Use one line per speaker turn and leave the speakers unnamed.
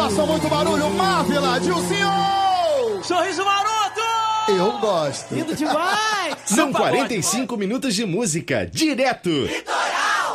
Façam muito barulho, Mávila, Dilcinho!
Sorriso maroto!
Eu gosto.
Lindo demais!
São 45 minutos de música, direto